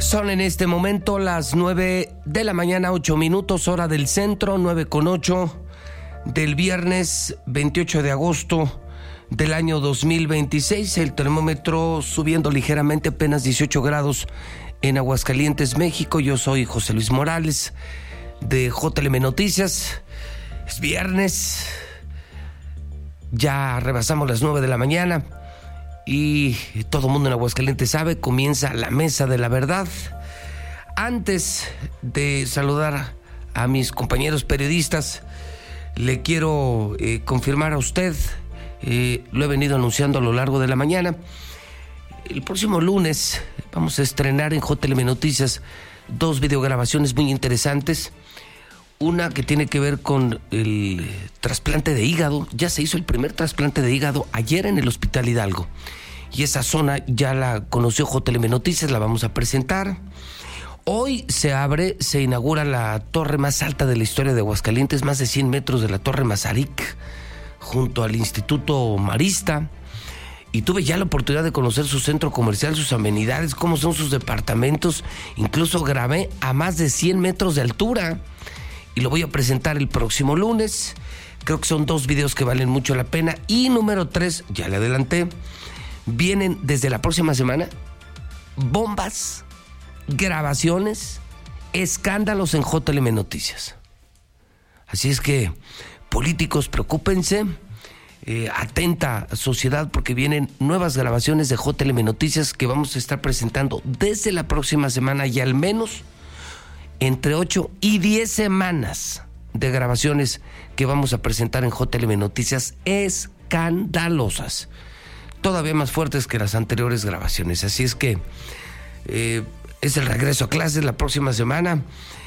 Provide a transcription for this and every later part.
Son en este momento las 9 de la mañana, 8 minutos, hora del centro, 9:08 del viernes 28 de agosto del año 2026. El termómetro subiendo ligeramente, apenas 18 grados en Aguascalientes, México. Yo soy José Luis Morales de JLM Noticias. Es viernes, ya rebasamos las 9 de la mañana. Y todo el mundo en Aguascalientes sabe, comienza la Mesa de la Verdad. Antes de saludar a mis compañeros periodistas, le quiero confirmar a usted, lo he venido anunciando a lo largo de la mañana, el próximo lunes vamos a estrenar en JLM Noticias 2 videograbaciones muy interesantes. Una que tiene que ver con el trasplante de hígado. Ya se hizo el primer trasplante de hígado ayer en el Hospital Hidalgo. Y esa zona ya la conoció JLM Noticias, la vamos a presentar. Hoy se inaugura la torre más alta de la historia de Aguascalientes, más de 100 metros de la Torre Mazarik, junto al Instituto Marista. Y tuve ya la oportunidad de conocer su centro comercial, sus amenidades, cómo son sus departamentos. Incluso grabé a más de 100 metros de altura. Y lo voy a presentar el próximo lunes. Creo que son 2 videos que valen mucho la pena. Y número 3, ya le adelanté, vienen desde la próxima semana bombas, grabaciones, escándalos en JLM Noticias. Así es que, políticos, preocúpense. Atenta sociedad, porque vienen nuevas grabaciones de JLM Noticias que vamos a estar presentando desde la próxima semana y al menos entre 8 y 10 semanas de grabaciones que vamos a presentar en JLM Noticias, escandalosas, todavía más fuertes que las anteriores grabaciones. Así es que es el regreso a clases la próxima semana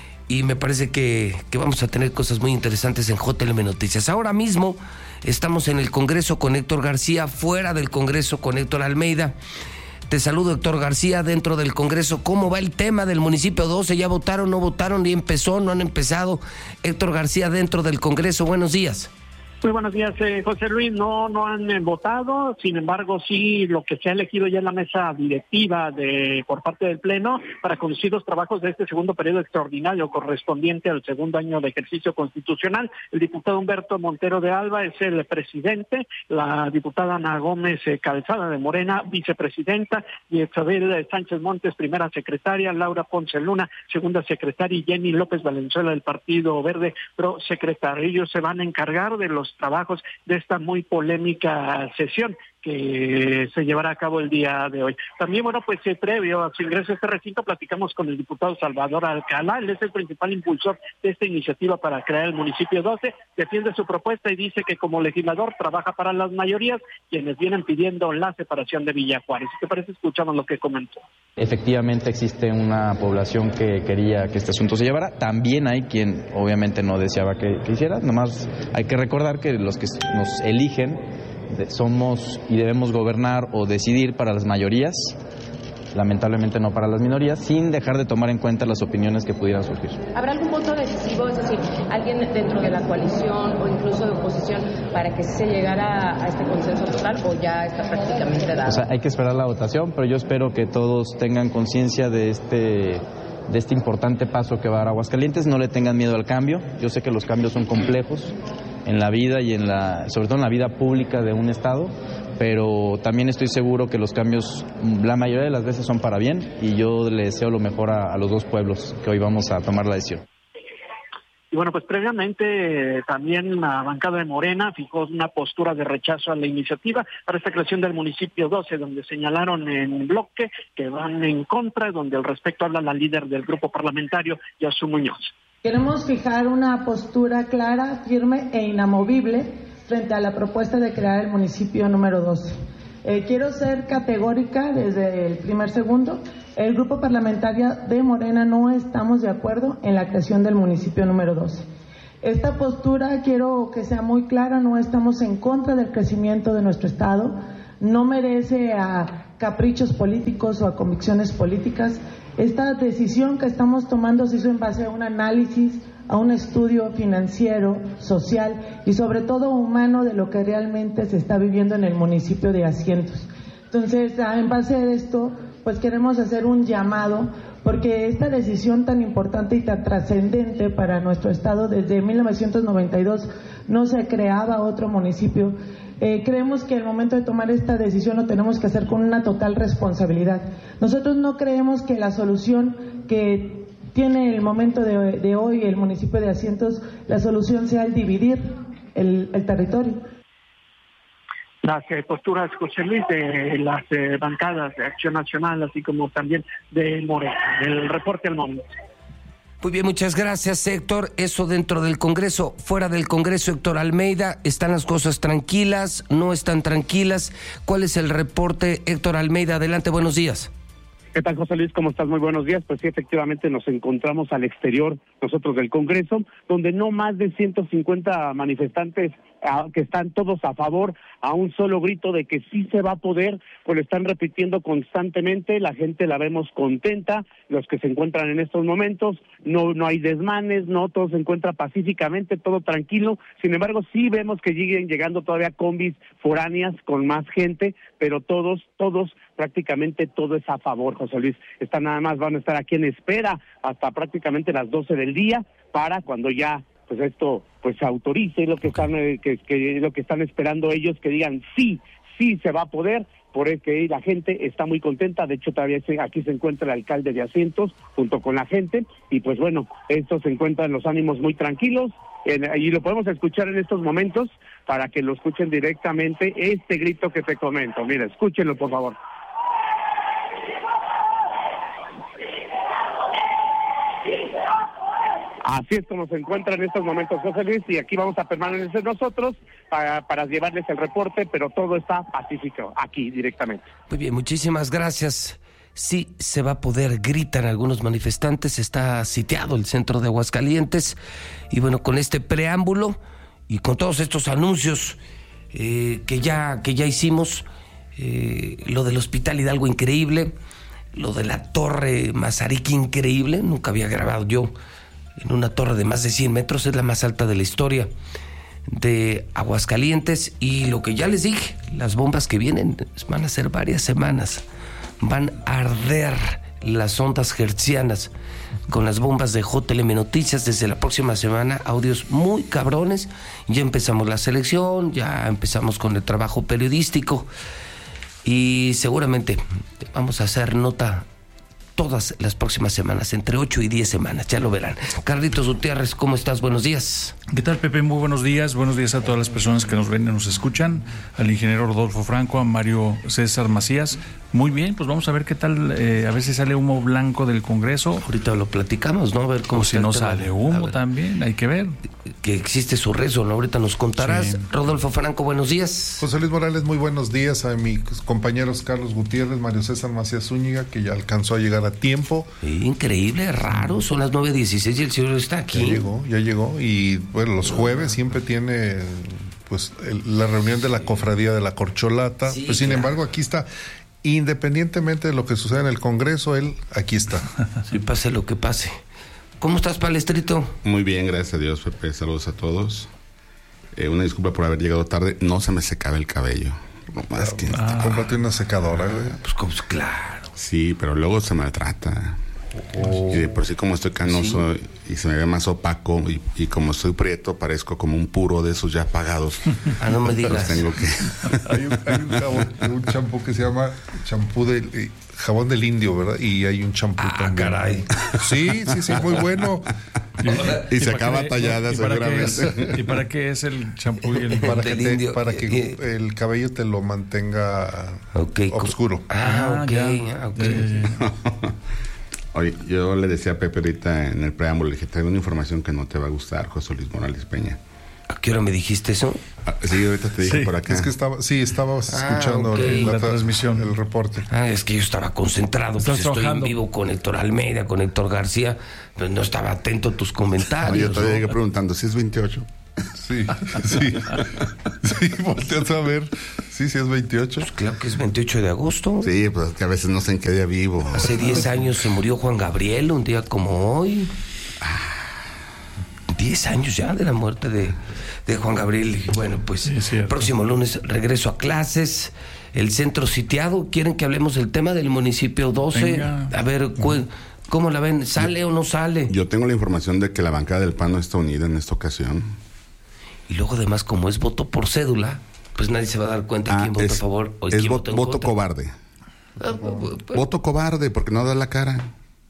y me parece que vamos a tener cosas muy interesantes en JLM Noticias. Ahora mismo estamos en el Congreso con Héctor García, fuera del Congreso con Héctor Almeida. Te saludo, Héctor García, dentro del Congreso. ¿Cómo va el tema del municipio 12? ¿Ya votaron, no votaron? ¿Y empezó, no han empezado? Héctor García, dentro del Congreso, buenos días. Muy buenos días, José Luis. No han votado, sin embargo, sí, lo que se ha elegido ya en la mesa directiva por parte del Pleno para conducir los trabajos de este segundo periodo extraordinario correspondiente al segundo año de ejercicio constitucional. El diputado Humberto Montero de Alba es el presidente, la diputada Ana Gómez Calzada de Morena, vicepresidenta, y Isabel Sánchez Montes, primera secretaria, Laura Ponce Luna, segunda secretaria, y Jenny López Valenzuela del Partido Verde, prosecretaria. Ellos se van a encargar de los trabajos de esta muy polémica sesión que se llevará a cabo el día de hoy. También, pues previo a su ingreso a este recinto, platicamos con el diputado Salvador Alcalá. Él es el principal impulsor de esta iniciativa para crear el municipio 12, defiende su propuesta y dice que como legislador trabaja para las mayorías, quienes vienen pidiendo la separación de Villa Juárez. ¿Qué te parece? Escuchamos lo que comentó. Efectivamente existe una población que quería que este asunto se llevara. También hay quien obviamente no deseaba que hiciera. Nomás hay que recordar que los que nos eligen somos y debemos gobernar o decidir para las mayorías, lamentablemente no para las minorías, sin dejar de tomar en cuenta las opiniones que pudieran surgir. ¿Habrá algún voto decisivo, es decir, alguien dentro de la coalición o incluso de oposición para que se llegara a este consenso total, o ya está prácticamente dado? O sea, hay que esperar la votación, pero yo espero que todos tengan conciencia de este importante paso que va a dar Aguascalientes, no le tengan miedo al cambio. Yo sé que los cambios son complejos en la vida y sobre todo en la vida pública de un estado, pero también estoy seguro que los cambios la mayoría de las veces son para bien, y yo le deseo lo mejor a los 2 pueblos que hoy vamos a tomar la decisión. Y pues previamente también la bancada de Morena fijó una postura de rechazo a la iniciativa para esta creación del municipio 12, donde señalaron en bloque que van en contra, donde al respecto habla la líder del grupo parlamentario, Yasu Muñoz. Queremos fijar una postura clara, firme e inamovible frente a la propuesta de crear el municipio número 12. Quiero ser categórica desde el primer segundo. El grupo parlamentario de Morena no estamos de acuerdo en la creación del municipio número 12. Esta postura quiero que sea muy clara, no estamos en contra del crecimiento de nuestro estado, no merece a caprichos políticos o a convicciones políticas. Esta decisión que estamos tomando se hizo en base a un análisis, a un estudio financiero, social y sobre todo humano de lo que realmente se está viviendo en el municipio de Asientos. Entonces, en base a esto, pues queremos hacer un llamado, porque esta decisión tan importante y tan trascendente para nuestro estado, desde 1992 no se creaba otro municipio. Creemos que el momento de tomar esta decisión lo tenemos que hacer con una total responsabilidad. Nosotros no creemos que la solución que tiene el momento de hoy el municipio de Asientos, la solución sea el dividir el territorio. Las posturas, José Luis, de las bancadas de Acción Nacional, así como también de Morena. El reporte al momento. Muy bien, muchas gracias, Héctor. Eso dentro del Congreso. Fuera del Congreso, Héctor Almeida, ¿están las cosas tranquilas? ¿No están tranquilas? ¿Cuál es el reporte, Héctor Almeida? Adelante, buenos días. ¿Qué tal, José Luis? ¿Cómo estás? Muy buenos días. Pues sí, efectivamente nos encontramos al exterior, nosotros del Congreso, donde no más de 150 manifestantes que están todos a favor, a un solo grito de que sí se va a poder, pues lo están repitiendo constantemente. La gente la vemos contenta, los que se encuentran en estos momentos, no hay desmanes, no, todo se encuentra pacíficamente, todo tranquilo. Sin embargo, sí vemos que siguen llegando todavía combis foráneas con más gente, pero todos, prácticamente todo es a favor, José Luis. Nada más van a estar aquí en espera hasta prácticamente las 12 del día, para cuando ya pues esto pues se autorice, lo que están lo que están esperando ellos, que digan sí se va a poder. Por eso que la gente está muy contenta. De hecho, todavía aquí se encuentra el alcalde de Asientos junto con la gente, y pues bueno, estos se encuentran los ánimos muy tranquilos, y lo podemos escuchar en estos momentos para que lo escuchen directamente, este grito que te comento. Mira, escúchenlo, por favor. Así es como se encuentra en estos momentos, José Luis, y aquí vamos a permanecer nosotros para llevarles el reporte, pero todo está pacífico aquí directamente. Muy bien, muchísimas gracias. Sí se va a poder, gritan algunos manifestantes, está sitiado el centro de Aguascalientes, y bueno, con este preámbulo y con todos estos anuncios que ya hicimos, lo del Hospital Hidalgo increíble, lo de la Torre Mazarik increíble, nunca había grabado yo en una torre de más de 100 metros, es la más alta de la historia de Aguascalientes, y lo que ya les dije, las bombas que vienen van a ser varias semanas, van a arder las ondas hertzianas con las bombas de JLM Noticias. Desde la próxima semana, audios muy cabrones, ya empezamos la selección, ya empezamos con el trabajo periodístico, y seguramente vamos a hacer nota todas las próximas semanas, entre 8 y 10 semanas, ya lo verán. Carlitos Gutiérrez, ¿cómo estás? Buenos días. ¿Qué tal, Pepe? Muy buenos días a todas las personas que nos ven y nos escuchan, al ingeniero Rodolfo Franco, a Mario César Macías. Muy bien, pues vamos a ver qué tal, a ver si sale humo blanco del Congreso. Ahorita lo platicamos, ¿no? A ver cómo si no sale humo también, hay que ver. Que existe su riesgo, ¿no? Ahorita nos contarás. Sí. Rodolfo Franco, buenos días. José Luis Morales, muy buenos días a mis compañeros Carlos Gutiérrez, Mario César Macías Zúñiga, que ya alcanzó a llegar a tiempo. Increíble, raro, son las 9:16 y el señor está aquí. Ya llegó, y bueno, los jueves siempre tiene pues la reunión de la cofradía de la corcholata, sí, pues sin embargo aquí está. Independientemente de lo que suceda en el Congreso, él aquí está. Sí, pase lo que pase. ¿Cómo estás, Palestrito? Muy bien, gracias a Dios, Pepe. Saludos a todos. Una disculpa por haber llegado tarde. No se me secaba el cabello. No más que... Cómprate una secadora, güey. Pues claro. Sí, pero luego se maltrata. Y de por sí, como estoy canoso, sí, y se me ve más opaco, y como estoy prieto, parezco como un puro de esos ya apagados. No me digas. Tengo que... hay un champú que se llama jabón del indio, ¿verdad? Y hay un champú también. Caray. Sí, muy bueno. Y se acaba tallada seguramente. ¿Y para qué es el champú y el del indio? Para que el cabello te lo mantenga oscuro. Okay. Oye, yo le decía a Pepe ahorita en el preámbulo, le dije, traigo una información que no te va a gustar, José Luis Morales Peña. ¿A qué hora me dijiste eso? Sí, ahorita te dije por acá. Es que estabas escuchando la transmisión, el reporte. Es que yo estaba concentrado, pues estoy en vivo con Héctor Almeida, con Héctor García, pues no estaba atento a tus comentarios. Yo todavía llegué preguntando, ¿si es 28? Sí, volteas a ver. Sí, es 28. Pues claro que es 28 de agosto. Sí, pues que a veces no sé en qué día vivo. Hace 10 años se murió Juan Gabriel, un día como hoy. 10 años ya de la muerte de Juan Gabriel. Y bueno, pues próximo lunes regreso a clases. el centro sitiado. ¿Quieren que hablemos del tema del municipio 12? Venga. A ver, ¿cómo la ven? ¿Sale o no sale? Yo tengo la información de que la bancada del PAN no está unida en esta ocasión. Y luego además, como es voto por cédula, pues nadie se va a dar cuenta quién vota a favor o quién vota en voto contra. Cobarde. Voto cobarde porque no da la cara.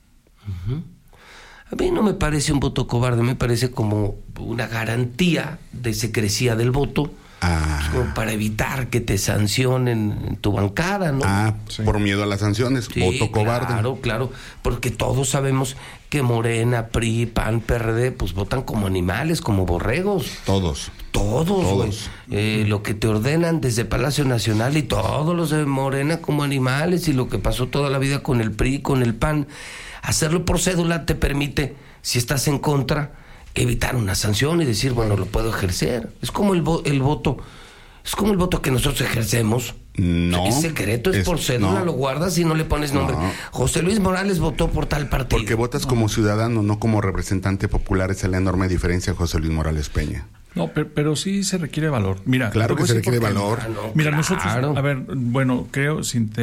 A mí no me parece un voto cobarde, me parece como una garantía de secrecía del voto, pues como para evitar que te sancionen en tu bancada, ¿no? Por miedo a las sanciones. Sí, voto cobarde. Claro, porque todos sabemos que Morena, PRI, PAN, PRD, pues votan como animales, como borregos. Todos. Lo que te ordenan desde Palacio Nacional y todos los de Morena como animales, y lo que pasó toda la vida con el PRI, con el PAN. Hacerlo por cédula te permite, si estás en contra, evitar una sanción y decir, bueno, lo puedo ejercer. Es como el voto. Es como el voto que nosotros ejercemos. No. Es secreto, es por cédula, lo guardas y no le pones nombre. No. José Luis Morales votó por tal partido. Porque votas como ciudadano, no como representante popular. Esa es la enorme diferencia, José Luis Morales Peña. No, pero sí se requiere valor. Mira, claro que se requiere valor. Mira, nosotros, a ver, bueno, creo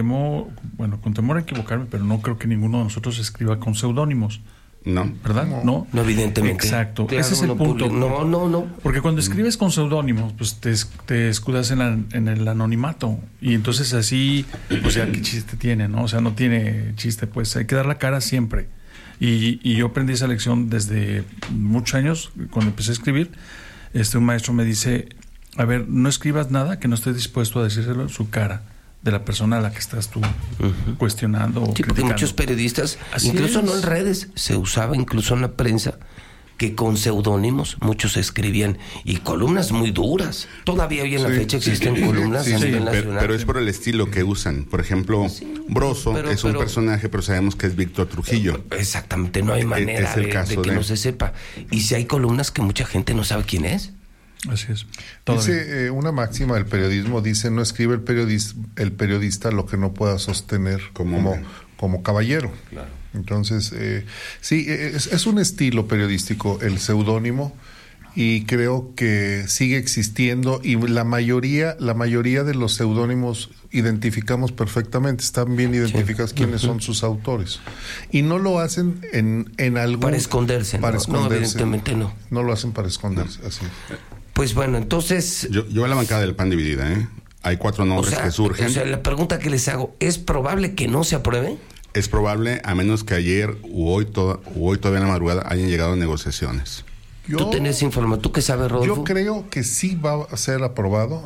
con temor a equivocarme, pero no creo que ninguno de nosotros escriba con seudónimos. No. ¿Verdad? No, evidentemente. Exacto, claro, ese es el punto. No. Porque cuando escribes con seudónimos, pues te escudas en el anonimato. Y entonces así, o sea, ¿qué chiste tiene, no? O sea, no tiene chiste, pues hay que dar la cara siempre. Y yo aprendí esa lección desde muchos años, cuando empecé a escribir. Un maestro me dice, a ver, no escribas nada que no estés dispuesto a decírselo en su cara de la persona a la que estás tú cuestionando o criticando. Porque muchos periodistas, incluso no en redes, se usaba incluso en la prensa, que con seudónimos muchos escribían, y columnas muy duras. Todavía hoy en la fecha existen columnas a nivel nacional. Pero es por el estilo que usan. Por ejemplo, Broso es un personaje, pero sabemos que es Víctor Trujillo. Exactamente, no hay manera de que no se sepa. Y si hay columnas que mucha gente no sabe quién es. Así es. Dice una máxima del periodismo, dice, no escribe el periodista lo que no pueda sostener como caballero. Claro. Entonces, sí, es un estilo periodístico el seudónimo, y creo que sigue existiendo, y la mayoría de los seudónimos identificamos perfectamente, están bien identificados quiénes son sus autores, y no lo hacen en algún... Para esconderse, no, evidentemente no. No lo hacen para esconderse, así. Pues bueno, entonces... Yo a la bancada del PAN dividida, Hay 4 nombres que surgen. O sea, la pregunta que les hago, ¿es probable que no se apruebe? Es probable, a menos que ayer u hoy todavía en la madrugada hayan llegado a negociaciones. ¿Tú tenés información? ¿Tú qué sabes, Rodolfo? Yo creo que sí va a ser aprobado.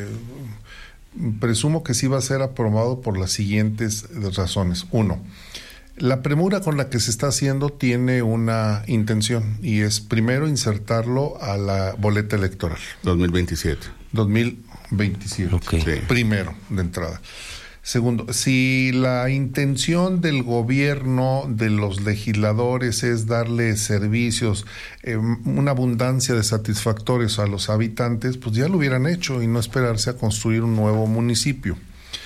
Presumo que sí va a ser aprobado por las siguientes razones. 1, la premura con la que se está haciendo tiene una intención, y es primero insertarlo a la boleta electoral. 2027. Okay. Sí. Primero, de entrada. Segundo, si la intención del gobierno, de los legisladores, es darle servicios, una abundancia de satisfactorios a los habitantes, pues ya lo hubieran hecho y no esperarse a construir un nuevo municipio.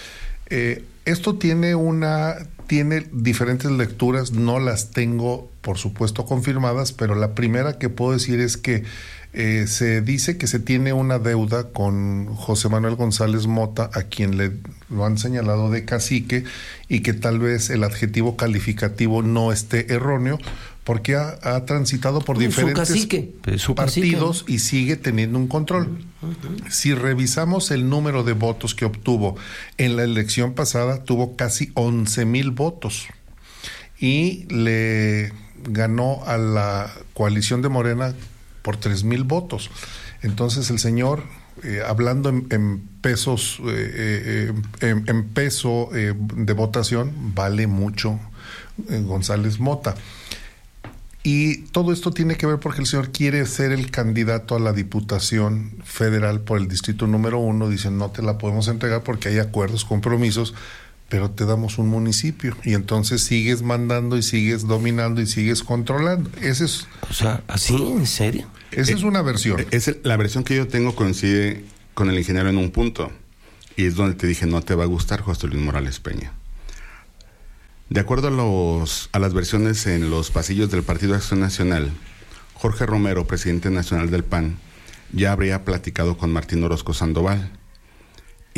Esto tiene diferentes lecturas, no las tengo, por supuesto, confirmadas, pero la primera que puedo decir es que se dice que se tiene una deuda con José Manuel González Mota, a quien lo han señalado de cacique, y que tal vez el adjetivo calificativo no esté erróneo, porque ha transitado por diferentes partidos y sigue teniendo un control. Si revisamos el número de votos que obtuvo en la elección pasada, tuvo casi 11,000 votos y le ganó a la coalición de Morena por 3,000 votos. Entonces el señor, hablando en pesos, en peso de votación, vale mucho González Mota. Y todo esto tiene que ver porque el señor quiere ser el candidato a la Diputación Federal por el distrito número 1. Dicen, no te la podemos entregar porque hay acuerdos, compromisos, pero te damos un municipio. Y entonces sigues mandando y sigues dominando y sigues controlando. Ese es... O sea, ¿así? ¿En serio? Esa es una versión. La versión que yo tengo coincide con el ingeniero en un punto. Y es donde te dije, no te va a gustar, José Luis Morales Peña. De acuerdo a las versiones en los pasillos del Partido Acción Nacional, Jorge Romero, presidente nacional del PAN, ya habría platicado con Martín Orozco Sandoval.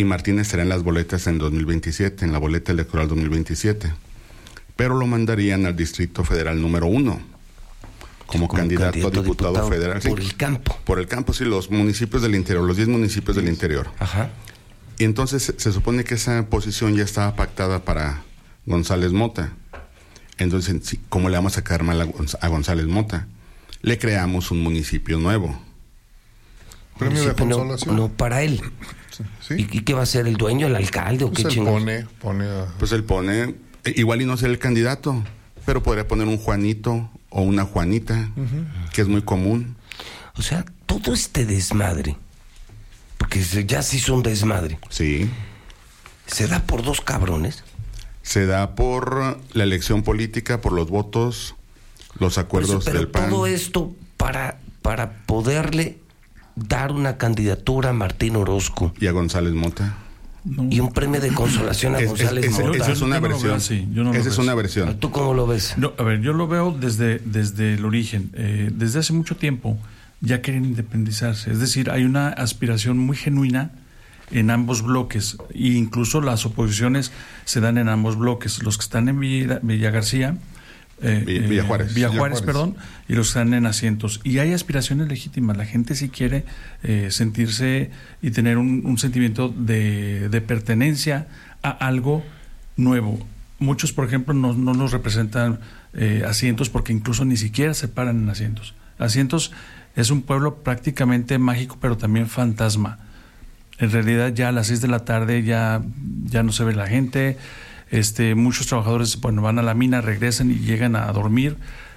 y Martínez estará en las boletas en 2027, en la boleta electoral 2027. Pero lo mandarían al Distrito Federal número 1 como candidato a diputado federal. Por el campo. Por el campo, sí, los municipios del interior, los 10 municipios del interior. Ajá. Y entonces se supone que esa posición ya estaba pactada para González Mota. Entonces, ¿cómo le vamos a caer mal a González Mota? Le creamos un municipio nuevo. Premio de consolación. No para él. Sí. ¿Y qué va a ser, el dueño, el alcalde o qué chingados? Pues él pone, igual y no ser el candidato, pero podría poner un Juanito o una Juanita, que es muy común. O sea, todo este desmadre, porque ya se hizo un desmadre. Sí. ¿Se da por dos cabrones? Se da por la elección política, por los votos, los acuerdos del PAN. Todo esto para poderle dar una candidatura a Martín Orozco. Y a González Mota. No. Y un premio de consolación a González Mota. Esa es una versión. Esa es una versión. ¿Tú cómo lo ves? No, a ver, yo lo veo desde el origen. Desde hace mucho tiempo ya quieren independizarse. Es decir, hay una aspiración muy genuina en ambos bloques, e incluso las oposiciones se dan en ambos bloques, los que están en Villa García, Villa Juárez, perdón, y los que están en Asientos, y hay aspiraciones legítimas. La gente sí quiere sentirse y tener un sentimiento de pertenencia a algo nuevo. Muchos, por ejemplo, no nos representan Asientos porque incluso ni siquiera se paran en Asientos. Asientos es un pueblo prácticamente mágico, pero también fantasma. En realidad ya a las 6 de la tarde ya no se ve la gente. Muchos trabajadores van a la mina, regresan y llegan a dormir.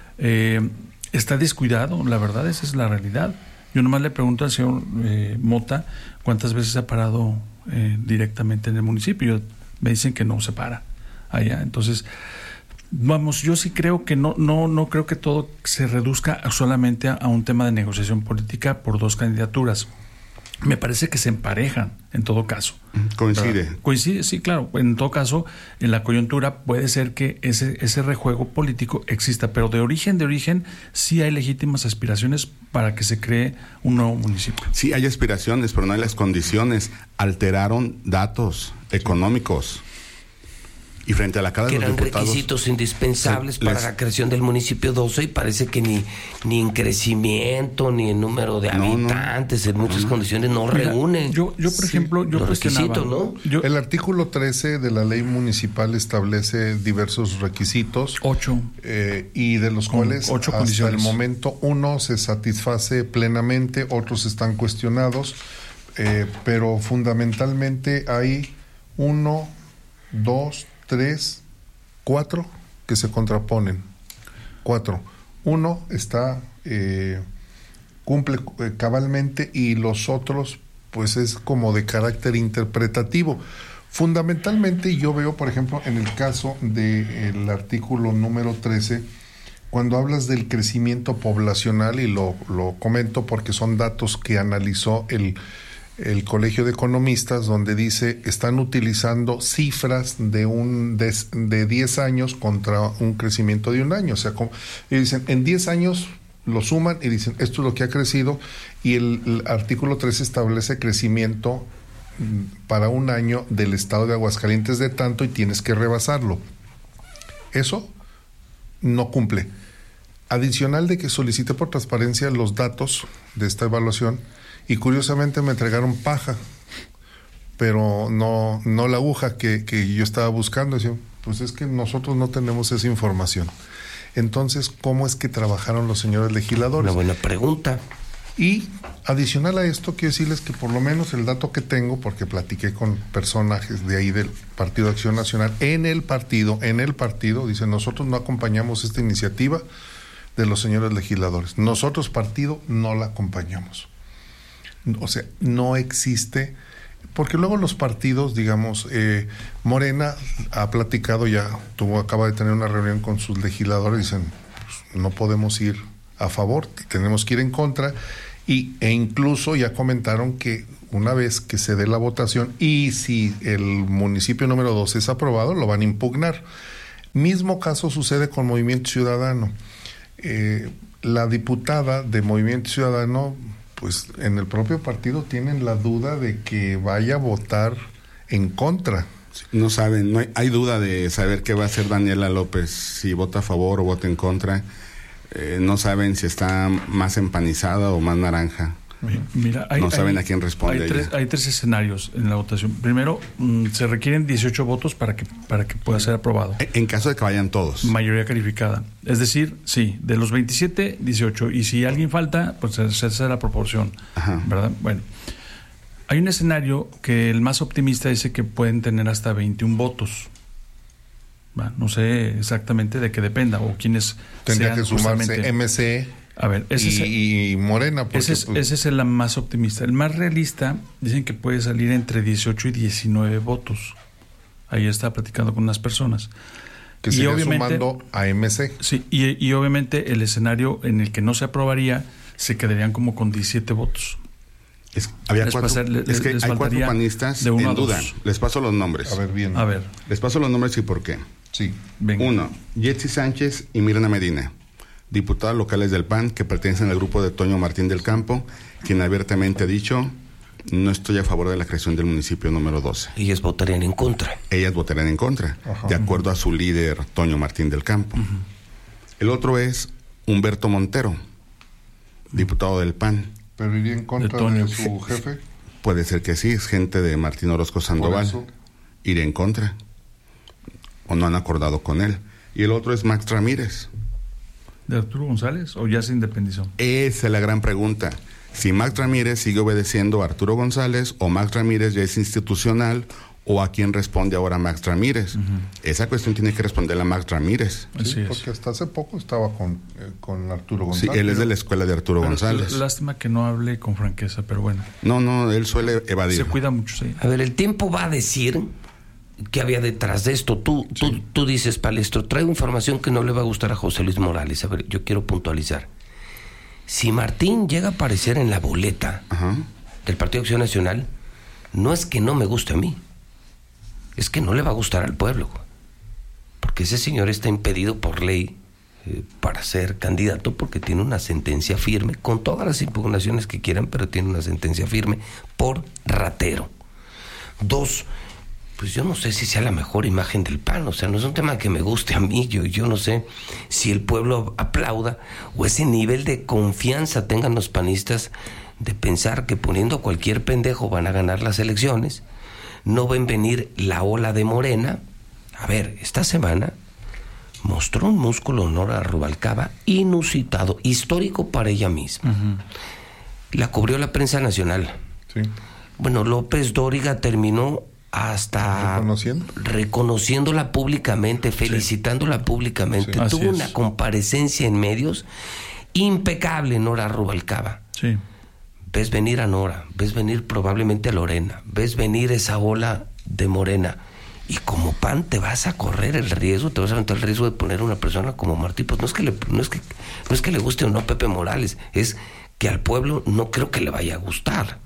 Está descuidado, la verdad, esa es la realidad. Yo nomás le pregunto al señor Mota cuántas veces ha parado directamente en el municipio. Me dicen que no se para allá. Entonces, vamos, yo sí creo que no creo que todo se reduzca solamente a un tema de negociación política por dos candidaturas. Me parece que se emparejan en todo caso. Coincide, sí, claro. En todo caso, en la coyuntura puede ser que ese rejuego político exista, pero de origen sí hay legítimas aspiraciones para que se cree un nuevo municipio. Sí hay aspiraciones, pero no hay las condiciones. Alteraron datos económicos. Y frente a la Cámara de los Diputados, que eran requisitos indispensables para la creación del municipio 12, y parece que ni en crecimiento, ni en número de habitantes, en muchas condiciones no reúne. Yo por ejemplo, los requisitos, ¿no? El artículo 13 de la ley municipal establece diversos requisitos. 8. Y de los cuales 8 hasta condiciones. el momento uno se satisface plenamente, otros están cuestionados, pero fundamentalmente hay 1, 2, 3, 4 que se contraponen. 4. Uno está cumple cabalmente y los otros pues es como de carácter interpretativo. Fundamentalmente yo veo, por ejemplo, en el caso del artículo número 13, cuando hablas del crecimiento poblacional, y lo comento porque son datos que analizó el Colegio de Economistas, donde dice están utilizando cifras de 10 años contra un crecimiento de un año. O sea, y dicen, en 10 años lo suman y dicen, esto es lo que ha crecido, y el artículo 13 establece crecimiento para un año del estado de Aguascalientes de tanto y tienes que rebasarlo. Eso no cumple. Adicional de que solicité por transparencia los datos de esta evaluación, y curiosamente me entregaron paja, pero no la aguja que yo estaba buscando. Decía, pues es que nosotros no tenemos esa información. Entonces, ¿cómo es que trabajaron los señores legisladores? Una buena pregunta. Y adicional a esto, quiero decirles que por lo menos el dato que tengo, porque platiqué con personajes de ahí del Partido Acción Nacional, en el partido, dicen, nosotros no acompañamos esta iniciativa de los señores legisladores. Nosotros, partido, no la acompañamos. O sea, no existe, porque luego los partidos, digamos, Morena ha platicado acaba de tener una reunión con sus legisladores, dicen, pues, no podemos ir a favor, tenemos que ir en contra, e incluso ya comentaron que una vez que se dé la votación y si el municipio número 2 es aprobado, lo van a impugnar. Mismo caso sucede con Movimiento Ciudadano. La diputada de Movimiento Ciudadano, pues en el propio partido tienen la duda de que vaya a votar en contra. No saben, hay duda de saber qué va a hacer Daniela López, si vota a favor o vota en contra. No saben si está más empanizada o más naranja. Mira, no saben a quién responde. Hay tres escenarios en la votación. Primero, se requieren 18 votos para que pueda ser aprobado. En caso de que vayan todos. Mayoría calificada. Es decir, sí, de los 27, 18. Y si alguien falta, pues se hace la proporción. Ajá. ¿Verdad? Bueno. Hay un escenario que el más optimista dice que pueden tener hasta 21 votos. No sé exactamente de qué dependa o quiénes tendría que sumarse MC a ver, y Morena. Ese es el más optimista. El más realista dicen que puede salir entre 18 y 19 votos. Ahí está platicando con unas personas. Que se sumando a MC. Sí, y obviamente el escenario en el que no se aprobaría se quedarían como con 17 votos. Hay cuatro panistas en duda. Les paso los nombres. A ver. Les paso los nombres y por qué. Sí. Venga. 1. Yetzi Sánchez y Mirna Medina, diputadas locales del PAN que pertenecen al grupo de Toño Martín del Campo, quien abiertamente ha dicho: no estoy a favor de la creación del municipio número 12. Ellas votarían en contra. Ellas votarían en contra, de acuerdo a su líder Toño Martín del Campo. El otro es Humberto Montero, diputado del PAN. ¿Pero iría en contra de su jefe? Puede ser que sí, es gente de Martín Orozco Sandoval. Iría en contra. O no han acordado con él. Y el otro es Max Ramírez. ¿De Arturo González o ya se independizó? Esa es la gran pregunta. Si Max Ramírez sigue obedeciendo a Arturo González o Max Ramírez ya es institucional o a quién responde ahora Max Ramírez. Esa cuestión tiene que responderla Max Ramírez. Sí, porque hasta hace poco estaba con Arturo González. Sí, él es de la escuela de Arturo González. Lástima que no hable con franqueza, pero bueno. No, él suele evadir. Se cuida mucho, sí. A ver, el tiempo va a decir qué había detrás de esto. Tú dices, Palestro, traigo información que no le va a gustar a José Luis Morales. A ver, yo quiero puntualizar. Si Martín llega a aparecer en la boleta del Partido Acción Nacional, no es que no me guste a mí, es que no le va a gustar al pueblo, porque ese señor está impedido por ley para ser candidato porque tiene una sentencia firme, con todas las impugnaciones que quieran, pero tiene una sentencia firme por ratero. 2, pues yo no sé si sea la mejor imagen del PAN, o sea, no es un tema que me guste a mí, yo no sé si el pueblo aplauda o ese nivel de confianza tengan los panistas de pensar que poniendo a cualquier pendejo van a ganar las elecciones. No ven venir la ola de Morena. A ver, esta semana mostró un músculo Nora Rubalcaba inusitado, histórico para ella misma. La cubrió la prensa nacional. Sí. Bueno, López Dóriga terminó hasta reconociéndola públicamente, felicitándola públicamente. Sí. Tuvo una comparecencia en medios impecable, Nora Rubalcaba. Sí. Ves venir a Nora, ves venir probablemente a Lorena, ves venir esa ola de Morena, y como PAN te vas a correr el riesgo, te vas a aventar el riesgo de poner a una persona como Martín. Pues no es que le guste o no Pepe Morales, es que al pueblo no creo que le vaya a gustar.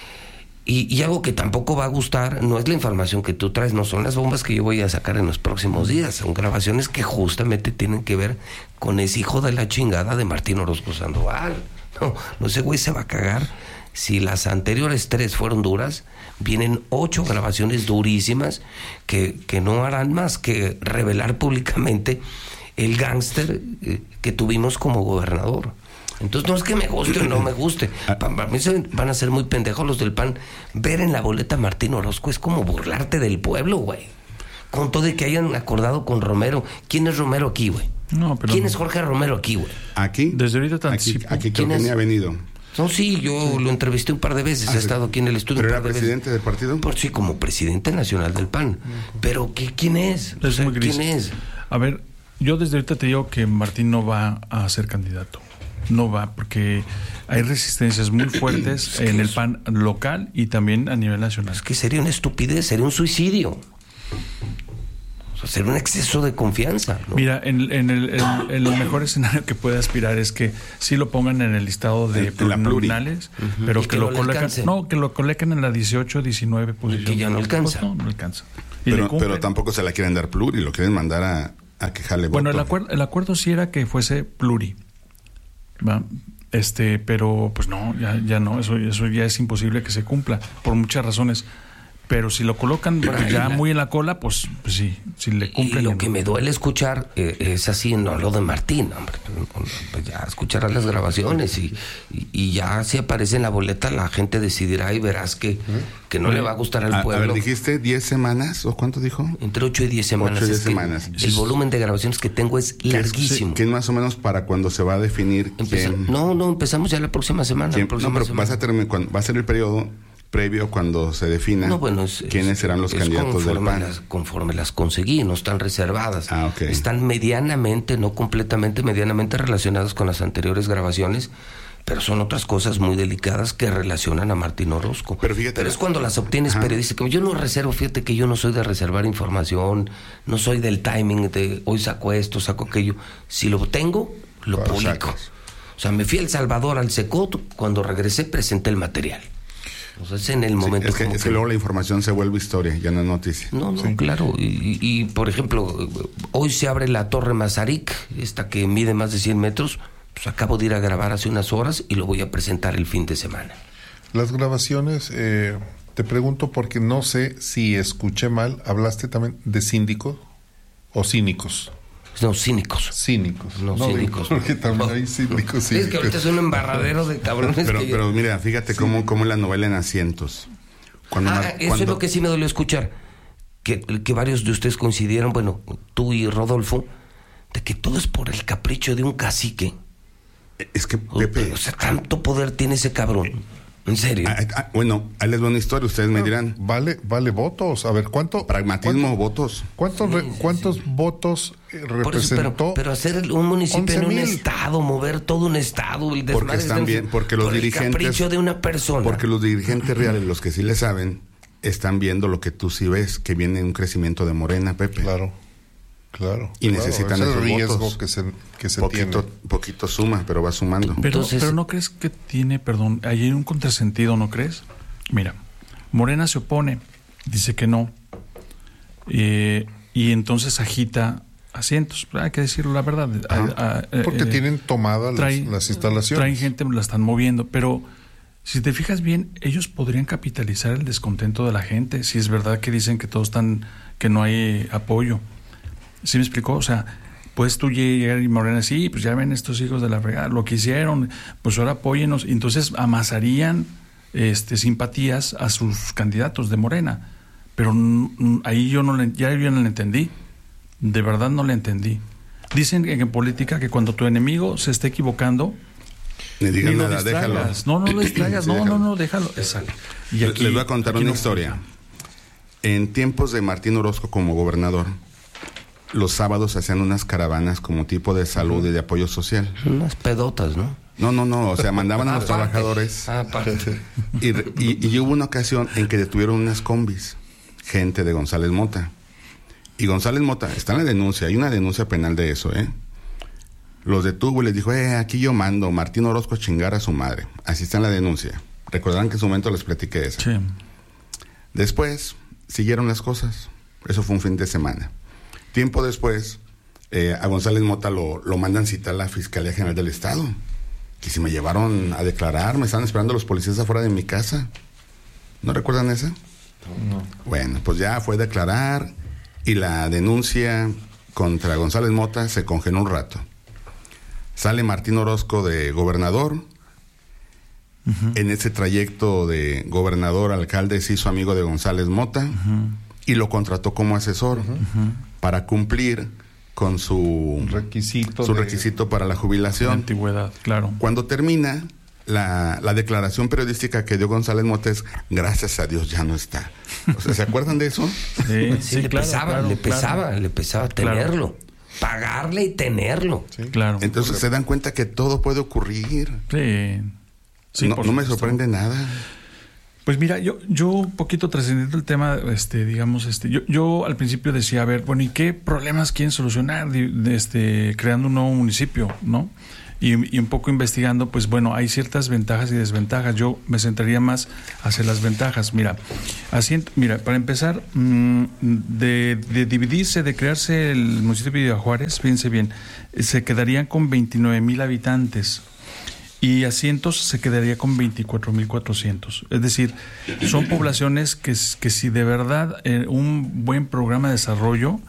Y algo que tampoco va a gustar no es la información que tú traes, no son las bombas que yo voy a sacar en los próximos días, son grabaciones que justamente tienen que ver con ese hijo de la chingada de Martín Orozco Sandoval. No, ese güey se va a cagar. Si las anteriores 3 fueron duras, vienen 8 grabaciones durísimas que no harán más que revelar públicamente el gángster que tuvimos como gobernador. Entonces no es que me guste o no me guste. Para mí van a ser muy pendejos los del PAN. Ver en la boleta a Martín Orozco es como burlarte del pueblo, güey. Con todo de que hayan acordado con Romero. ¿Quién es Romero aquí, güey? No, pero ¿Quién es Jorge Romero aquí, güey? Aquí. Desde ahorita aquí creo que ni ha venido. No, sí, yo lo entrevisté un par de veces, he estado aquí en el estudio. ¿Pero era presidente del partido? Por sí, como presidente nacional del PAN. Pero ¿quién es? Es muy gris. ¿Quién es? A ver, yo desde ahorita te digo que Martín no va a ser candidato. No va, porque hay resistencias muy fuertes en el PAN local y también a nivel nacional. Es que sería una estupidez, sería un suicidio. O sea, sería un exceso de confianza, ¿no? Mira, el mejor escenario que puede aspirar es que sí lo pongan en el listado de plurinominales, pero que lo coloquen, que lo coloquen en la 18, 19 posición. Que ya no alcanza. Pues no alcanza. Pero tampoco se la quieren dar pluri, lo quieren mandar a que jale voto. Bueno, el acuerdo sí era que fuese pluri. ¿Va? Pero pues no, ya no, eso ya es imposible que se cumpla por muchas razones. Pero si lo colocan ya muy en la cola, pues sí, si le cumplen. Y lo que me duele escuchar es así, no lo de Martín, hombre. Pues ya escucharás las grabaciones y ya si aparece en la boleta, la gente decidirá y verás que no le va a gustar al pueblo. A ver, ¿dijiste 10 semanas o cuánto dijo? Entre 8 y 10 semanas. 8 y 10 semanas. El volumen de grabaciones que tengo es larguísimo. ¿Quién más o menos para cuando se va a definir quién? No, empezamos ya la próxima semana. Va a ser el periodo previo cuando se defina quiénes serán los candidatos del PAN. Conforme las conseguí, no están reservadas. Okay. Están medianamente, no completamente, medianamente relacionadas con las anteriores grabaciones, pero son otras cosas muy delicadas que relacionan a Martín Orozco. Pero fíjate, es cuando las obtienes periodísticamente. Yo no reservo, fíjate que yo no soy de reservar información, no soy del timing de hoy saco esto, saco aquello. Si lo tengo, lo publico. O sea, me fui a El Salvador al Secot, cuando regresé presenté el material. Entonces, en el momento... Es que luego la información se vuelve historia, ya no es noticia. No, claro. Y, por ejemplo, hoy se abre la Torre Mazarik, esta que mide más de 100 metros. Pues acabo de ir a grabar hace unas horas y lo voy a presentar el fin de semana. Las grabaciones, te pregunto porque no sé si escuché mal, ¿hablaste también de síndicos o cínicos? No, cínicos. Cínicos. No, cínicos. Porque también hay síndicos cínicos. Es que ahorita es un embarradero de cabrones. Pero mira, fíjate cómo la novela en asientos. Eso es lo que sí me dolió escuchar. Que varios de ustedes coincidieron, bueno, tú y Rodolfo, de que todo es por el capricho de un cacique. Es que, Pepe... O sea, tanto poder tiene ese cabrón. ¿En serio? Bueno, ahí les doy una historia, ustedes me dirán. Vale votos. A ver, ¿cuánto? Pragmatismo, votos. ¿Cuántos votos representó? Pero hacer un municipio en un estado, mover todo un estado, el porque están bien, porque los dirigentes... el capricho de una persona. Porque los dirigentes reales, los que sí le saben, están viendo lo que tú sí ves, que viene un crecimiento de Morena, Pepe. Claro. Y necesitan esos riesgo votos. que se tiene. Poquito suma, pero va sumando. Pero ¿no crees que tiene, ahí hay un contrasentido, ¿no crees? Mira, Morena se opone, dice que no, y entonces agita asientos. Hay que decirlo la verdad. Porque tienen tomadas las instalaciones. Traen gente, la están moviendo, pero si te fijas bien, ellos podrían capitalizar el descontento de la gente, si es verdad que dicen que todos que no hay apoyo. ¿Sí me explicó? O sea, pues tú llegar y Morena, sí, pues ya ven estos hijos de la fregada, lo que hicieron, pues ahora apóyenos. Y entonces amasarían simpatías a sus candidatos de Morena. Pero ahí yo no le entendí. De verdad no le entendí. Dicen que en política que cuando tu enemigo se esté equivocando, ni digas nada, déjalo. No lo distraigas, sí, déjalo. Exacto. Y aquí, les voy a contar una historia. En tiempos de Martín Orozco como gobernador, los sábados se hacían unas caravanas como tipo de salud y de apoyo social. Unas pedotas, ¿no? No, o sea, mandaban a los trabajadores. Y hubo una ocasión en que detuvieron unas combis, gente de González Mota. Y González Mota, está en la denuncia, hay una denuncia penal de eso, Los detuvo y les dijo, aquí yo mando Martín Orozco a chingar a su madre. Así está en la denuncia. Recordarán que en su momento les platiqué eso. Sí. Después, siguieron las cosas. Eso fue un fin de semana. Tiempo después, a González Mota lo mandan citar a la Fiscalía General del Estado. Que si me llevaron a declarar, me estaban esperando los policías afuera de mi casa. ¿No recuerdan esa? No. Bueno, pues ya fue a declarar y la denuncia contra González Mota se congeló un rato. Sale Martín Orozco de gobernador. Uh-huh. En ese trayecto de gobernador, alcalde, se hizo amigo de González Mota. Uh-huh. Y lo contrató como asesor. Uh-huh. Para cumplir con su requisito para la jubilación. De antigüedad, claro. Cuando termina, la declaración periodística que dio González Mota es, gracias a Dios ya no está. O sea, ¿se acuerdan de eso? Sí, le pesaba tenerlo. Claro. Pagarle y tenerlo. Sí, claro. Entonces se dan cuenta que todo puede ocurrir. Sí. No me sorprende nada. Pues mira, yo un poquito trascendiendo el tema, yo al principio decía, a ver, bueno, ¿y qué problemas quieren solucionar creando un nuevo municipio, no? Y un poco investigando, pues bueno, hay ciertas ventajas y desventajas. Yo me centraría más hacia las ventajas. Mira, para empezar, de dividirse, de crearse el municipio de Juárez, fíjense bien, se quedarían con 29,000 habitantes. y Asientos se quedaría con 24,400. Es decir, son poblaciones que si de verdad un buen programa de desarrollo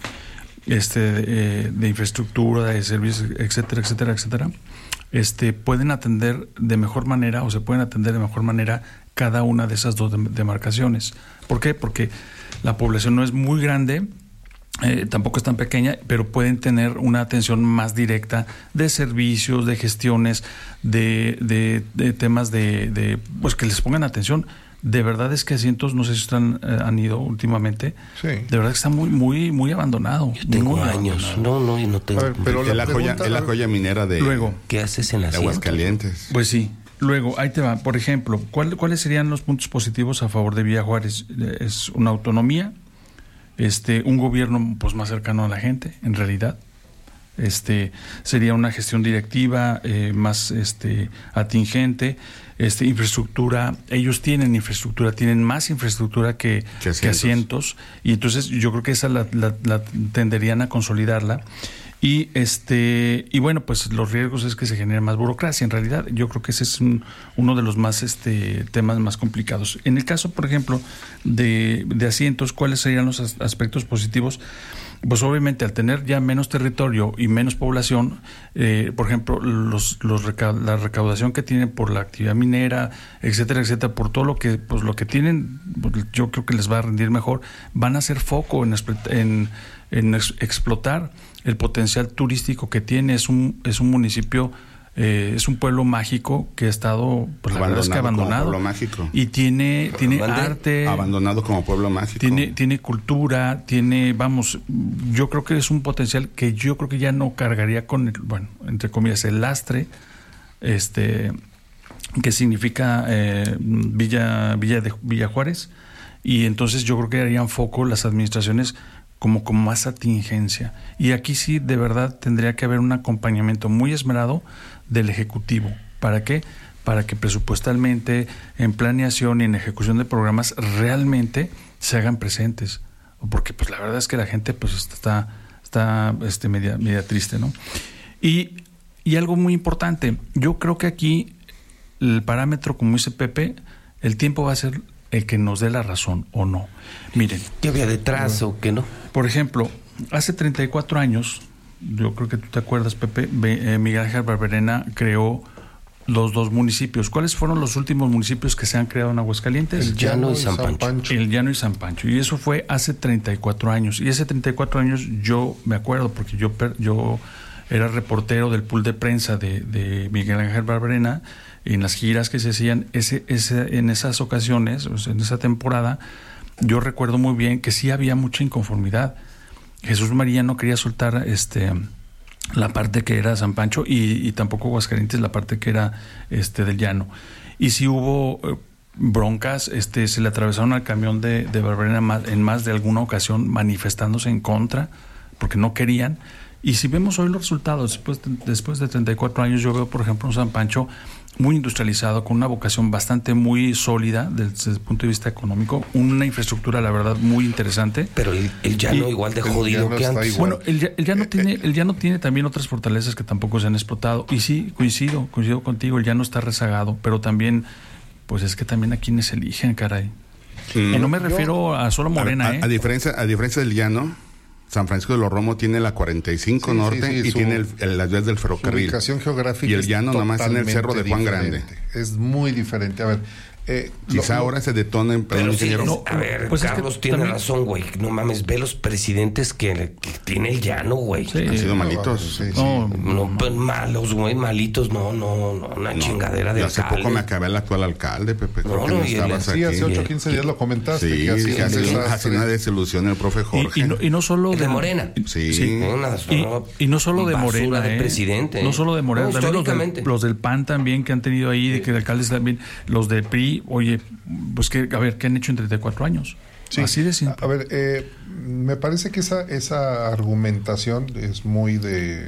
de infraestructura, de servicios, etcétera, etcétera, etcétera, pueden atender de mejor manera o se pueden atender de mejor manera cada una de esas dos demarcaciones. ¿Por qué? Porque la población no es muy grande, tampoco es tan pequeña, pero pueden tener una atención más directa de servicios, de gestiones, de temas pues que les pongan atención. De verdad es que Asientos, no sé si ustedes han ido últimamente, sí. De verdad que está muy, muy, muy abandonado. Yo tengo años, no, y no tengo. Ver, pero es la joya minera de luego, ¿qué haces en Asientos? Aguascalientes. Pues sí. Luego, ahí te va. Por ejemplo, ¿cuáles serían los puntos positivos a favor de Villa Juárez? Es una autonomía, un gobierno pues más cercano a la gente, en realidad. Sería una gestión directiva más atingente, infraestructura. Ellos tienen infraestructura, tienen más infraestructura que Asientos, y entonces yo creo que esa la tenderían a consolidarla. Y bueno, pues los riesgos es que se genere más burocracia. En realidad, yo creo que ese es uno de los más temas más complicados. En el caso, por ejemplo, de Asientos, ¿cuáles serían los aspectos positivos? Pues obviamente al tener ya menos territorio y menos población, por ejemplo, la recaudación que tienen por la actividad minera, etcétera, etcétera, por todo lo que tienen, pues yo creo que les va a rendir mejor. Van a hacer foco en explotar el potencial turístico que tiene. Es un municipio, es un pueblo mágico que ha estado, pues la verdad es que abandonado. Como pueblo mágico. Y tiene arte. Abandonado como pueblo mágico. Tiene cultura, vamos, yo creo que es un potencial que yo creo que ya no cargaría con, entre comillas, el lastre, que significa Villa Juárez, y entonces yo creo que harían foco las administraciones como con más atingencia. Y aquí sí, de verdad, tendría que haber un acompañamiento muy esmerado del Ejecutivo. ¿Para qué? Para que presupuestalmente, en planeación y en ejecución de programas, realmente se hagan presentes. Porque pues la verdad es que la gente pues está media triste, ¿no? Y algo muy importante, yo creo que aquí el parámetro, como dice Pepe, el tiempo va a ser el que nos dé la razón o no. Miren. ¿Qué había detrás o qué no? Por ejemplo, hace 34 años, yo creo que tú te acuerdas, Pepe, Miguel Ángel Barberena creó los dos municipios. ¿Cuáles fueron los últimos municipios que se han creado en Aguascalientes? El Llano y San Pancho. El Llano y San Pancho. Y eso fue hace 34 años. Y hace 34 años yo me acuerdo, porque yo era reportero del pool de prensa de Miguel Ángel Barberena, en las giras que se hacían en esas ocasiones, o sea, en esa temporada. Yo recuerdo muy bien que sí había mucha inconformidad. Jesús María no quería soltar la parte que era San Pancho y tampoco Aguascalientes la parte que era del Llano. Y sí hubo broncas, se le atravesaron al camión de Barberena en más de alguna ocasión, manifestándose en contra, porque no querían. Y si vemos hoy los resultados, después de 34 años, yo veo, por ejemplo, un San Pancho muy industrializado, con una vocación bastante muy sólida desde el punto de vista económico, una infraestructura, la verdad, muy interesante. Pero el Llano igual de jodido que antes. Bueno, el Llano tiene también otras fortalezas que tampoco se han explotado. Y sí, coincido contigo, el Llano está rezagado, pero también, pues es que también a quienes eligen, caray. Y no me refiero a solo Morena, a diferencia del Llano, San Francisco de los Romo tiene la 45 norte y tiene las vías del ferrocarril. Su ubicación geográfica. Y el Llano nada más tiene el cerro de Juan Grande. Es muy diferente. A ver, quizá ahora se detona en pero sí, a ver, pues Carlos es que tiene razón, güey. No mames, ve los presidentes que tiene el Llano, güey. Sí, han sido malitos. No, pues malos, güey, malitos. No, una chingadera de hace alcalde. poco me acabé el actual alcalde, Pepe. Creo que no estabas aquí. Sí, hace 8 o 15 días lo comentaste. Sí, que hace una desilusión el profe Jorge. Y no solo de Morena. Sí. Y no solo de Morena, de presidente. No solo de Morena, también los del PAN también que han tenido ahí, de que alcaldes también, los del PRI. Oye, pues que, a ver, ¿qué han hecho en 34 años? Sí. Así de simple. A ver, me parece que esa argumentación es muy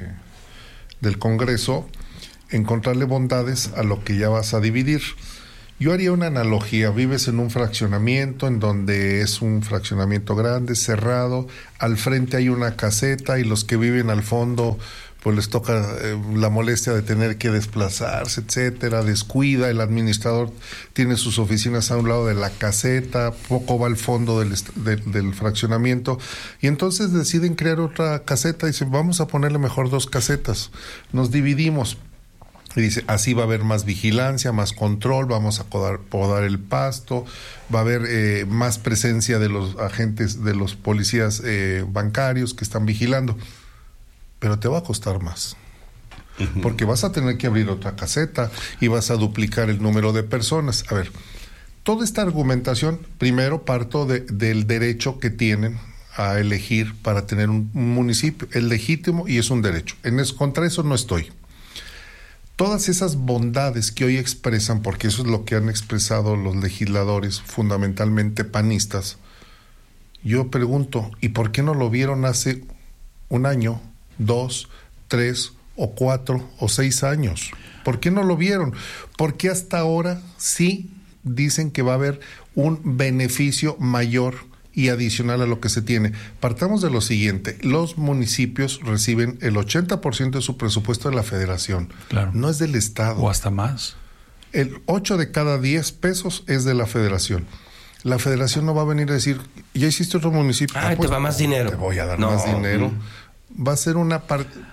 del Congreso, encontrarle bondades a lo que ya vas a dividir. Yo haría una analogía: vives en un fraccionamiento en donde es un fraccionamiento grande, cerrado, al frente hay una caseta y los que viven al fondo pues les toca la molestia de tener que desplazarse, etcétera, descuida, el administrador tiene sus oficinas a un lado de la caseta, poco va al fondo del fraccionamiento, y entonces deciden crear otra caseta y dicen, vamos a ponerle mejor 2 casetas, nos dividimos. Y dice, así va a haber más vigilancia, más control, vamos a podar el pasto, va a haber más presencia de los agentes, de los policías bancarios que están vigilando. Pero te va a costar más. Porque vas a tener que abrir otra caseta y vas a duplicar el número de personas. A ver, toda esta argumentación, primero parto del derecho que tienen a elegir para tener un municipio. Es legítimo y es un derecho. Contra eso no estoy. Todas esas bondades que hoy expresan, porque eso es lo que han expresado los legisladores, fundamentalmente panistas, yo pregunto, ¿y por qué no lo vieron hace 1 año, 2, 3 o 4 o 6 años? ¿Por qué no lo vieron? ¿Por qué hasta ahora sí dicen que va a haber un beneficio mayor y adicional a lo que se tiene? Partamos de lo siguiente, los municipios reciben el 80% de su presupuesto de la federación, claro, no es del estado. O hasta más. El 8 de cada 10 pesos es de la federación. La federación no va a venir a decir, ya hiciste otro municipio. Te va más dinero. Te voy a dar más dinero. Va a ser una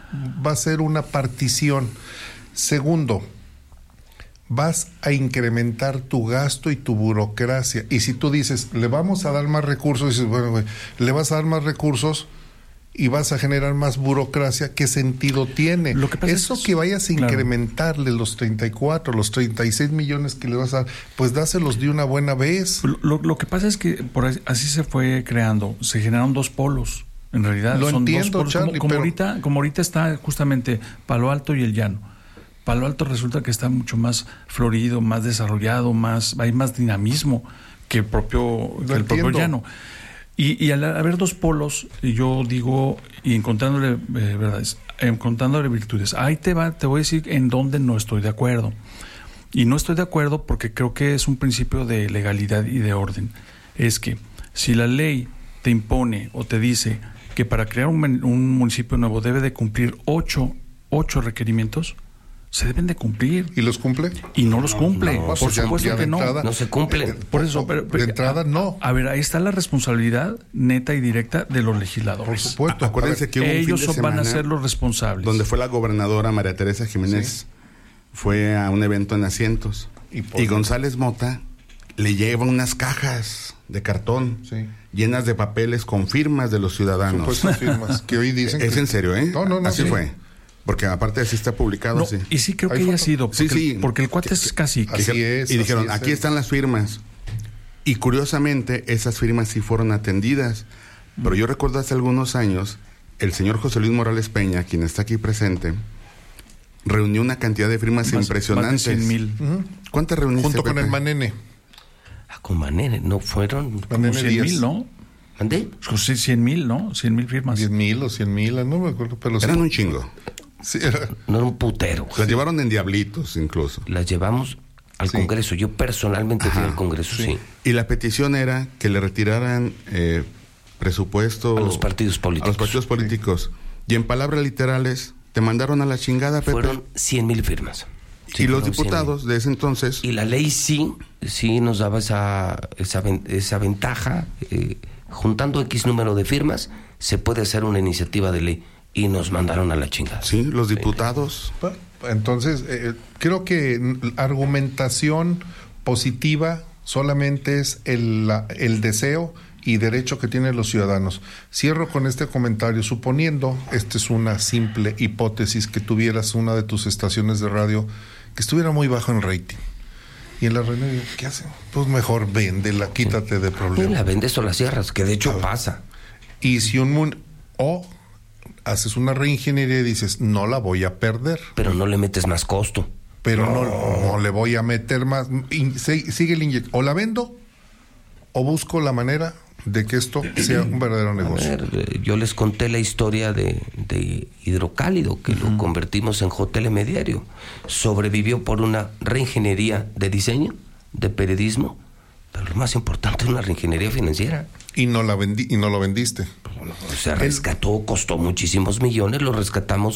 partición. Segundo, vas a incrementar tu gasto y tu burocracia. Y si tú dices, le vamos a dar más recursos, dices, bueno, güey, le vas a dar más recursos y vas a generar más burocracia, ¿qué sentido tiene? Lo que pasa eso es que vayas a incrementarle los 34, los 36 millones que le vas a dar, pues dáselos de una buena vez. Lo que pasa es que así se fue creando, se generaron 2 polos. En realidad lo son entiendo, 2 polos, Charlie, como ahorita está justamente Palo Alto y el Llano. Palo Alto resulta que está mucho más florido, más desarrollado, hay más dinamismo que el propio Llano. Y al haber 2 polos, yo digo, y encontrándole verdades, encontrándole virtudes, ahí te voy a decir en dónde no estoy de acuerdo. Y no estoy de acuerdo porque creo que es un principio de legalidad y de orden. Es que si la ley te impone o te dice que para crear un municipio nuevo debe de cumplir 8 requerimientos, se deben de cumplir. ¿Y los cumple? Y no los cumple. No, por supuesto que no. No se cumplen. Por eso, de entrada no. A ver, ahí está la responsabilidad neta y directa de los legisladores. Por supuesto. Acuérdense que hubo ellos un fin de semana van a ser los responsables. Donde fue la gobernadora María Teresa Jiménez, fue a un evento en Asientos. Y González Mota le lleva unas cajas de cartón llenas de papeles con firmas de los ciudadanos. Supuestas firmas que hoy dicen es en serio, ¿eh? No, así fue. Porque aparte así está publicado. No, y sí creo que haya sido. Porque el cuate es cacique. Así es. Y dijeron, aquí están las firmas. Y curiosamente, esas firmas sí fueron atendidas. Pero yo recuerdo hace algunos años, el señor José Luis Morales Peña, quien está aquí presente, reunió una cantidad de firmas impresionantes. Más de 100,000. ¿Cuántas reuniste, junto con Pepe? el Manene. Con Manene, ¿no fueron? Como 100,000, ¿no? ¿Mandé? 100,000, ¿no? 100,000 firmas. 10,000 o 100,000, no me acuerdo. Pero eran un chingo. Sí, no era un putero. Las llevaron en diablitos incluso. Las llevamos al Congreso. Yo personalmente fui al Congreso, sí. Y la petición era que le retiraran presupuesto a los partidos políticos. Y en palabras literales, te mandaron a la chingada, Pepe. Fueron 100,000 firmas. Sí, y los diputados de ese entonces... Y la ley sí nos daba esa ventaja. Juntando X número de firmas, se puede hacer una iniciativa de ley. Y nos mandaron a la chingada. Sí, los diputados. Entonces, creo que argumentación positiva solamente es el deseo y derecho que tienen los ciudadanos. Cierro con este comentario. Suponiendo, esta es una simple hipótesis, que tuvieras una de tus estaciones de radio que estuviera muy bajo en rating. Y en la reunión, ¿qué hacen? Pues mejor véndela, quítate de problemas. La vendes o la cierras, que de hecho pasa. Y si haces una reingeniería y dices, no la voy a perder. Pero no le metes más costo. Pero no le voy a meter más. Sigue el inyecto. O la vendo o busco la manera de que esto sea un verdadero negocio. A ver, yo les conté la historia de Hidrocálido, que lo convertimos en hotel mediario. Sobrevivió por una reingeniería de diseño, de periodismo, pero lo más importante es una reingeniería financiera. Y no lo vendiste. Se rescató, costó muchísimos millones, lo rescatamos